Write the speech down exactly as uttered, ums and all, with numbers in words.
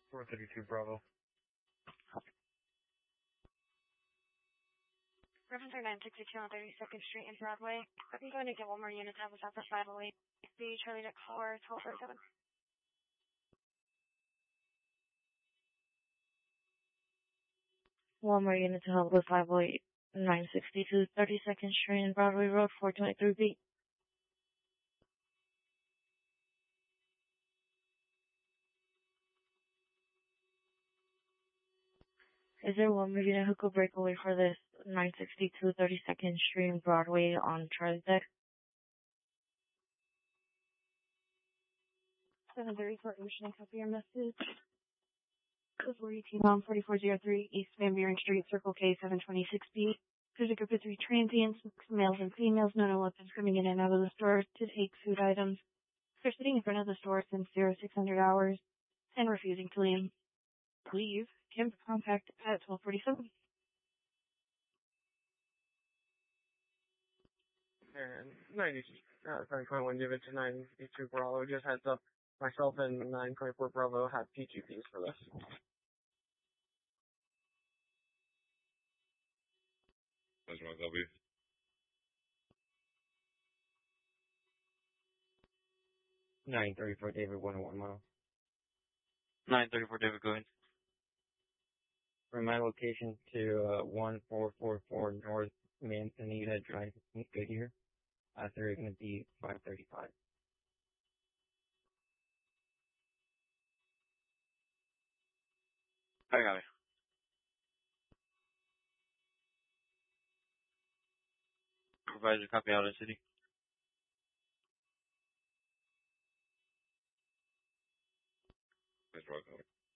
four thirty-two Bravo. Reference nine sixty-two on thirty-second Street in Broadway. I'm going to get one more unit to have us out for five oh eight. The Charlie Dick four, twelve forty-seven. One more unit to help with five oh eight, nine sixty-two, thirty-second Street in Broadway Road, four twenty-three B. Is there one more unit who could break away for this nine sixty-two, thirty-second Street in Broadway on Charlie Deck? seven thirty-four, Ocean, copy your message. four eighteen on forty-four oh three East Van Buren Street, Circle K, seven twenty-six B. There's a group of three transients, males and females, no no weapons coming in and out of the store to take food items. They're sitting in front of the store since zero six hundred hours and refusing to leave. Leave. Can contact at twelve forty-seven. And ninety, uh, sorry, twenty-one, give it to nine eighty-two Bravo. Just heads up, myself and nine twenty-four Bravo have P G Ps for this. That's one W. nine thirty-four David, one oh one mile. nine thirty-four David, go ahead. From my location to uh, one four four four North Manzanita Drive, Goodyear. Uh, they're going to be five thirty-five. I got it. Supervisor, copy out of the city. That's one W.